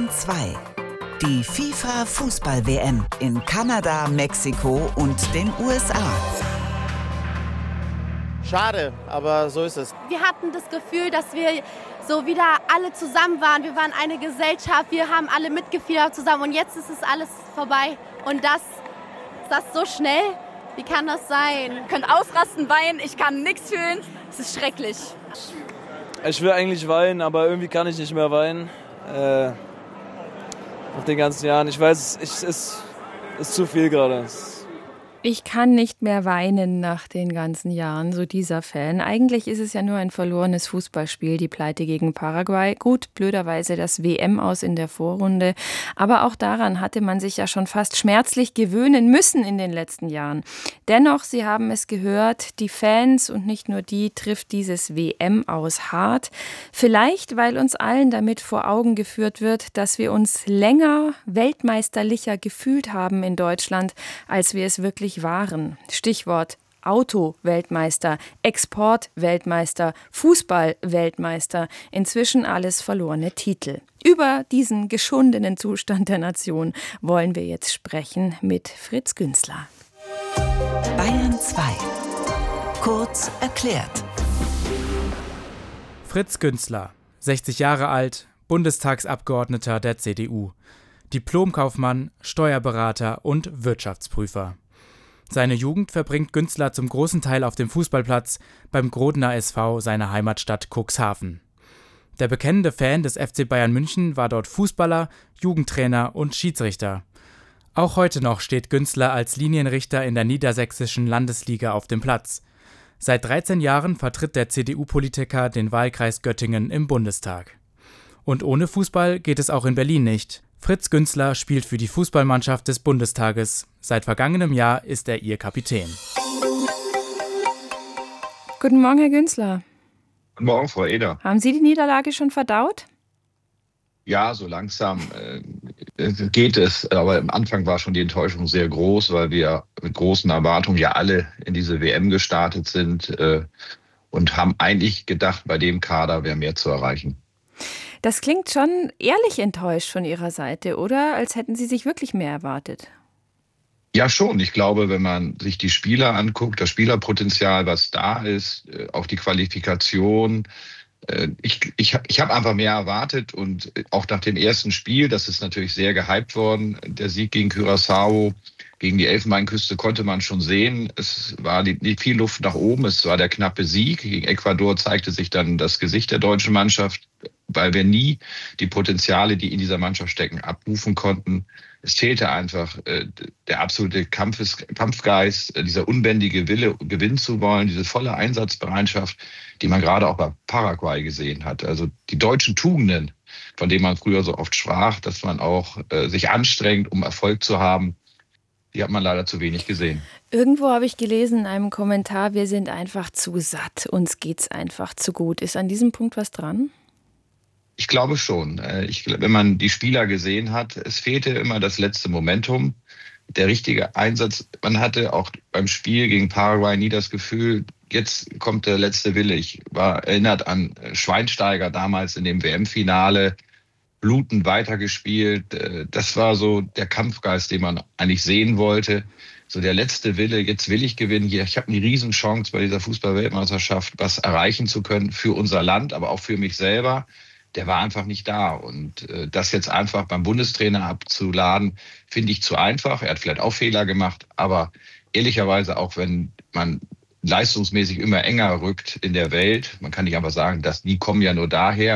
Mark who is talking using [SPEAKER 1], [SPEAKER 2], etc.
[SPEAKER 1] Bayern 2. Die FIFA-Fußball-WM in Kanada, Mexiko und den USA.
[SPEAKER 2] Schade, aber so ist es.
[SPEAKER 3] Wir hatten das Gefühl, dass wir so wieder alle zusammen waren. Wir waren eine Gesellschaft, wir haben alle mitgefiebert zusammen und jetzt ist es alles vorbei. Und das so schnell? Wie kann das sein?
[SPEAKER 4] Ich könnte ausrasten, weinen, ich kann nichts fühlen. Es ist schrecklich.
[SPEAKER 5] Ich will eigentlich weinen, aber irgendwie kann ich nicht mehr weinen. Nach den ganzen Jahren. Ich weiß, es ist zu viel gerade.
[SPEAKER 6] Ich kann nicht mehr weinen nach den ganzen Jahren, so dieser Fan. Eigentlich ist es ja nur ein verlorenes Fußballspiel, die Pleite gegen Paraguay. Gut, blöderweise das WM-Aus in der Vorrunde. Aber auch daran hatte man sich ja schon fast schmerzlich gewöhnen müssen in den letzten Jahren. Dennoch, Sie haben es gehört, die Fans und nicht nur die trifft dieses WM-Aus hart. Vielleicht, weil uns allen damit vor Augen geführt wird, dass wir uns länger weltmeisterlicher gefühlt haben in Deutschland, als wir es wirklich waren. Stichwort Auto-Weltmeister, Export-Weltmeister, Fußball-Weltmeister. Inzwischen alles verlorene Titel. Über diesen geschundenen Zustand der Nation wollen wir jetzt sprechen mit Fritz Günzler.
[SPEAKER 1] Bayern 2. Kurz erklärt.
[SPEAKER 7] Fritz Günzler, 60 Jahre alt, Bundestagsabgeordneter der CDU. Diplomkaufmann, Steuerberater und Wirtschaftsprüfer. Seine Jugend verbringt Günzler zum großen Teil auf dem Fußballplatz beim Grodner SV seiner Heimatstadt Cuxhaven. Der bekennende Fan des FC Bayern München war dort Fußballer, Jugendtrainer und Schiedsrichter. Auch heute noch steht Günzler als Linienrichter in der niedersächsischen Landesliga auf dem Platz. Seit 13 Jahren vertritt der CDU-Politiker den Wahlkreis Göttingen im Bundestag. Und ohne Fußball geht es auch in Berlin nicht. Fritz Günzler spielt für die Fußballmannschaft des Bundestages. Seit vergangenem Jahr ist er ihr Kapitän.
[SPEAKER 6] Guten Morgen, Herr Günzler.
[SPEAKER 8] Guten Morgen, Frau Eder.
[SPEAKER 6] Haben Sie die Niederlage schon verdaut?
[SPEAKER 8] Ja, so langsam geht es. Aber am Anfang war schon die Enttäuschung sehr groß, weil wir mit großen Erwartungen ja alle in diese WM gestartet sind und haben eigentlich gedacht, bei dem Kader wäre mehr zu erreichen.
[SPEAKER 6] Das klingt schon ehrlich enttäuscht von Ihrer Seite, oder? Als hätten Sie sich wirklich mehr erwartet.
[SPEAKER 8] Ja, schon. Ich glaube, wenn man sich die Spieler anguckt, das Spielerpotenzial, was da ist, auch die Qualifikation, ich habe einfach mehr erwartet und auch nach dem ersten Spiel, das ist natürlich sehr gehypt worden, der Sieg gegen Curaçao, gegen die Elfenbeinküste konnte man schon sehen, es war nicht viel Luft nach oben, es war der knappe Sieg. Gegen Ecuador zeigte sich dann das Gesicht der deutschen Mannschaft, weil wir nie die Potenziale, die in dieser Mannschaft stecken, abrufen konnten. Es fehlte einfach der absolute Kampfgeist, dieser unbändige Wille, gewinnen zu wollen, diese volle Einsatzbereitschaft, die man gerade auch bei Paraguay gesehen hat. Also die deutschen Tugenden, von denen man früher so oft sprach, dass man auch sich anstrengt, um Erfolg zu haben, die hat man leider zu wenig gesehen.
[SPEAKER 6] Irgendwo habe ich gelesen in einem Kommentar, wir sind einfach zu satt, uns geht's einfach zu gut. Ist an diesem Punkt was dran?
[SPEAKER 8] Ich glaube schon. Wenn man die Spieler gesehen hat, es fehlte immer das letzte Momentum, der richtige Einsatz. Man hatte auch beim Spiel gegen Paraguay nie das Gefühl, jetzt kommt der letzte Wille. Ich war erinnert an Schweinsteiger damals in dem WM-Finale, blutend weitergespielt. Das war so der Kampfgeist, den man eigentlich sehen wollte. So der letzte Wille, jetzt will ich gewinnen hier. Ich habe eine Riesenchance bei dieser Fußball-Weltmeisterschaft, was erreichen zu können für unser Land, aber auch für mich selber. Der war einfach nicht da. Und das jetzt einfach beim Bundestrainer abzuladen, finde ich zu einfach. Er hat vielleicht auch Fehler gemacht, aber ehrlicherweise auch wenn man leistungsmäßig immer enger rückt in der Welt, man kann nicht einfach sagen, dass die kommen ja nur daher,